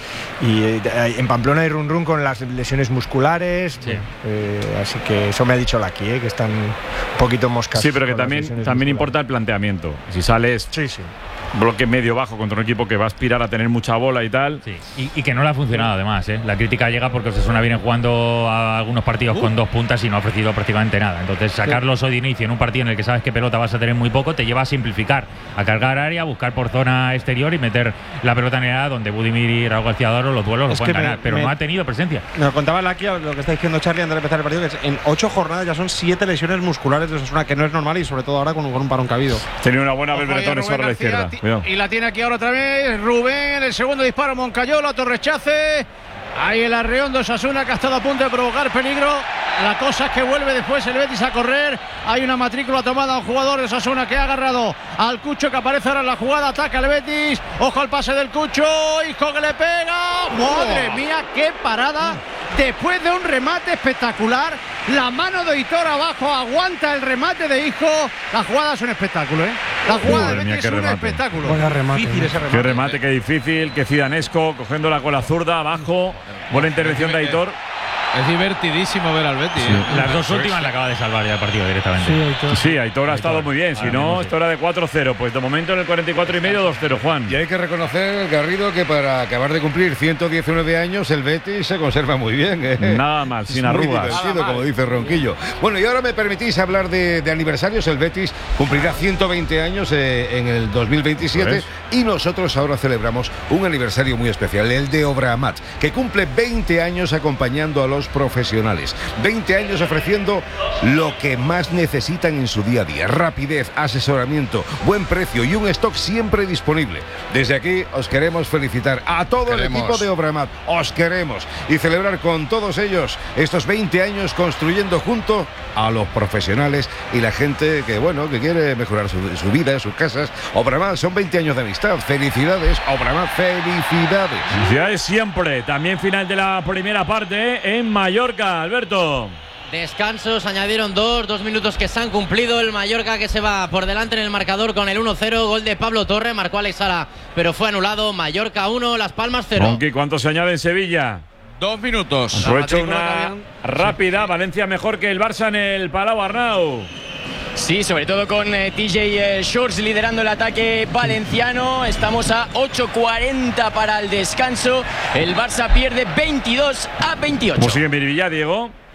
y eh, en Pamplona hay run run con las lesiones musculares. Sí. Eh, así que eso me ha dicho Laki, eh, que están un poquito moscas. Sí, pero que también, también importa el planteamiento. Si sales. Sí, sí. Bloque medio bajo contra un equipo que va a aspirar a tener mucha bola y tal. Sí. Y, y que no le ha funcionado además, ¿eh? La crítica llega porque Osasuna viene jugando a algunos partidos uh. con dos puntas y no ha ofrecido prácticamente nada. Entonces sacarlos hoy de inicio en un partido en el que sabes que pelota vas a tener muy poco te lleva a simplificar, a cargar área, a buscar por zona exterior y meter la pelota en el área donde Budimir y Raúl García Doro los duelos los pueden ganar, me, pero me, no ha tenido presencia. Nos contaba Laki lo que está diciendo Charlie antes de empezar el partido, que es, en ocho jornadas ya son siete lesiones musculares de Osasuna, que no es normal y sobre todo ahora con, con un parón cabido. Tenía una buena Belbretón sobre la izquierda. Cuidado. Y la tiene aquí ahora otra vez Rubén, el segundo disparo Moncayola, otro rechace. Ahí el arreón de Osasuna que ha estado a punto de provocar peligro. La cosa es que vuelve después el Betis a correr. Hay una matrícula tomada a un jugador de Osasuna que ha agarrado al Cucho, que aparece ahora en la jugada. Ataca el Betis. Ojo al pase del Cucho. Isco que le pega. Madre mía, qué parada. Después de un remate espectacular. La mano de Aitor abajo aguanta el remate de Isco. La jugada es un espectáculo, ¿eh? La jugada del Betis es un espectáculo. Buena remate. Difícil ese remate. Qué remate, qué difícil. Qué zidanesco, cogiéndola con la zurda abajo. Buena intervención de Aitor. Es divertidísimo ver al Betis. Sí. ¿eh? Las dos últimas le acaba de salvar ya el partido directamente. Sí, Aitor, sí, Aitor ha estado muy bien. Si no, esto era de cuatro cero. Pues de momento en el cuarenta y cuatro y medio, dos cero, Juan. Y hay que reconocer, Garrido, que para acabar de cumplir ciento diecinueve años, el Betis se conserva muy bien. ¿eh? Nada mal, sin arrugas. Muy divertido, como dice Ronquillo. Bueno, y ahora me permitís hablar de, de aniversarios. El Betis cumplirá ciento veinte años eh, en el dos mil veintisiete. ¿Ves? Y nosotros ahora celebramos un aniversario muy especial, el de Obramat, que cumple veinte años acompañando a los profesionales. veinte años ofreciendo lo que más necesitan en su día a día: rapidez, asesoramiento, buen precio y un stock siempre disponible. Desde aquí os queremos felicitar a todo queremos. el equipo de Obramat. Os queremos y celebrar con todos ellos estos veinte años construyendo junto a los profesionales y la gente que, bueno, que quiere mejorar su, su vida, sus casas. Obramat, son veinte años de amistad. Felicidades, Obramat, felicidades. Felicidades siempre. También final de la primera parte en Mallorca. Alberto. Descansos, añadieron dos, dos minutos que se han cumplido. El Mallorca que se va por delante en el marcador con el uno cero. Gol de Pablo Torre, marcó Alex Sala, pero fue anulado. Mallorca uno, Las Palmas cero. Aunque ¿cuánto se añade en Sevilla? Dos minutos. Aprovecho una rápida. Valencia mejor que el Barça en el Palau, Arnau. Sí, sobre todo con eh, T J eh, Shorts liderando el ataque valenciano. Estamos a ocho cuarenta para el descanso. El Barça pierde veintidós a veintiocho. ¿Cómo sigue Miribilla, Diego?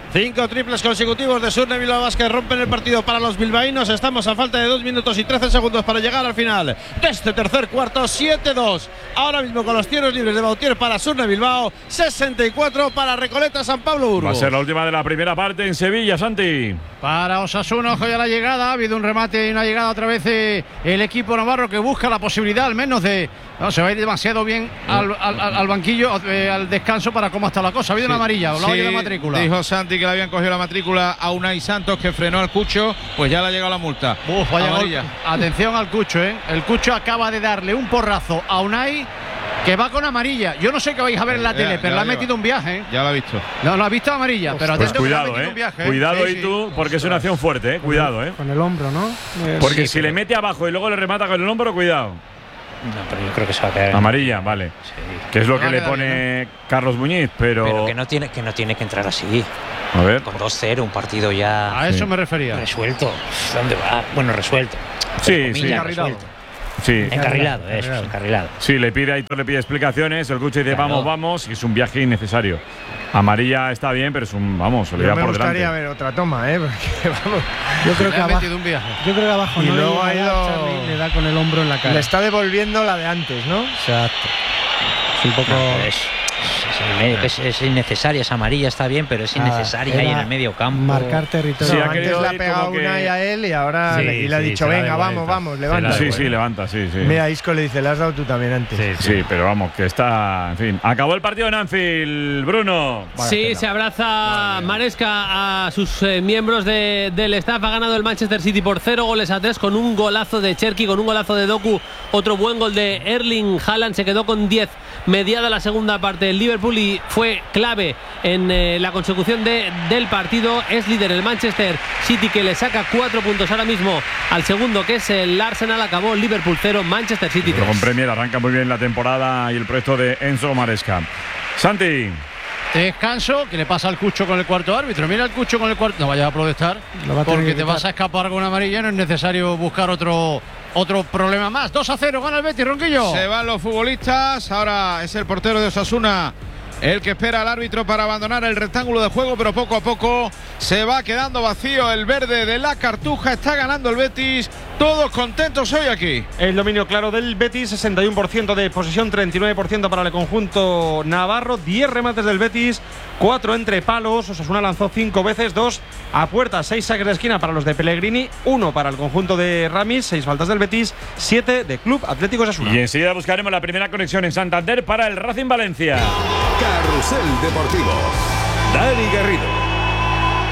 Cinco triples consecutivos de Surne Bilbao Basket rompen el partido para los bilbaínos. Estamos a falta de dos minutos y trece segundos para llegar al final de este tercer cuarto. siete dos. Ahora mismo con los tiros libres de Bautier para Surne Bilbao. sesenta y cuatro para Recoleta San Pablo Burgos. Va a ser la última de la primera parte en Sevilla, Santi. Para Osasuna, ojo ya la llegada. Ha habido un remate y una llegada otra vez eh, el equipo navarro que busca la posibilidad al menos de. No, se va a ir demasiado bien al, al, al banquillo, eh, al descanso para cómo está la cosa. Ha habido Sí, una amarilla, o la sí, la matrícula. Dijo Santi que le habían cogido la matrícula a Unai Santos, que frenó al Cucho, pues ya le ha llegado la multa. Uf, vaya amarilla. gol. Atención al Cucho, ¿eh? El Cucho acaba de darle un porrazo a Unai que va con amarilla. Yo no sé qué vais a ver en la Ya, tele, ya pero la le ha lleva. metido un viaje, ¿eh? Ya lo ha visto. No, lo ha visto amarilla, pero Pues atento que le ha cuidado, metido eh. un viaje, ¿eh? Cuidado Sí, ahí sí. tú, porque es una acción fuerte, eh. Cuidado, eh. Con el hombro, ¿no? Eh, Porque sí, si le mete abajo y luego le remata con el hombro, cuidado. No, pero yo creo que se va a quedar. Amarilla, vale. Que es lo Va que a le quedar pone Carlos Muñiz, pero. Pero que no tiene que no tiene que entrar así. A ver. Con dos cero, un partido ya. A eso me refería. Resuelto. ¿Dónde va? Bueno, resuelto. Sí, Entre sí. comillas, resuelto. Sí. Encarrilado, eso, encarrilado. Sí, le pide, Aitor le pide explicaciones, el Cucho dice Claro. vamos, vamos, y es un viaje innecesario. Amarilla está bien, pero es un, vamos, se le Yo da me por gustaría delante. ver otra toma, ¿eh? Porque, vamos, Yo creo que Le ha abajo, metido un viaje. yo creo que abajo Y no luego le, ha llega ido- a Charlie, le da con el hombro en la cara. le está devolviendo la de antes, ¿no? Exacto. Es un poco. No, pero es, es, el medio- es- es innecesaria, esa amarilla está bien, pero es Ah, innecesaria ahí era en el medio campo. marcar territorio. Sí, ha antes querido le ha ir pegado como que- una y a él y ahora Sí, le, y le ha sí, dicho, se la da venga, de vamos, vuelta. vamos, Se la levanta. da de Sí, vuelta. sí, levanta, sí, sí. Mira, Isco le dice, le has dado tú también antes. Sí, Sí, pero vamos, que está. En fin. Acabó el partido en Anfield, Bruno. Sí, se abraza Maresca a sus eh, miembros de- del staff. Ha ganado el Manchester City por cero goles a tres con un golazo de Cherki, con un golazo de Doku, otro buen gol de Erling Haaland. Se quedó con diez mediada la segunda parte del Liverpool y fue clave en eh, la consecución de, del partido. Es líder el Manchester City, que le saca cuatro puntos ahora mismo al segundo, que es el Arsenal. Acabó Liverpool cero, Manchester City Pero con tres. Premier arranca muy bien la temporada y el proyecto de Enzo Maresca. Santi. Descanso, que le pasa al Cucho con el cuarto árbitro. Mira el Cucho con el cuarto. No vayas a protestar, Lo va a tener porque que te quitar. vas a escapar con una amarilla. No es necesario buscar otro, otro problema más. dos a cero, gana el Betis, Ronquillo. Se van los futbolistas. Ahora es el portero de Osasuna el que espera al árbitro para abandonar el rectángulo de juego, pero poco a poco se va quedando vacío el verde de la Cartuja. Está ganando el Betis. Todos contentos hoy aquí. El dominio claro del Betis, sesenta y uno por ciento de posesión, treinta y nueve por ciento para el conjunto navarro, diez remates del Betis, cuatro entre palos. Osasuna lanzó cinco veces, dos a puerta, seis saques de esquina para los de Pellegrini, uno para el conjunto de Ramis, seis faltas del Betis, siete de Club Atlético Osasuna. Y enseguida buscaremos la primera conexión en Santander para el Racing Valencia. Carrusel Deportivo. Dani Garrido.